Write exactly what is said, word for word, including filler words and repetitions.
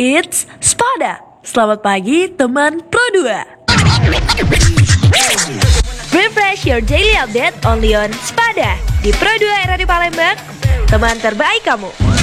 It's Spada. Selamat pagi teman Pro dua. Refresh your daily update only on Spada di Pro dua R A D Palembang, teman terbaik kamu.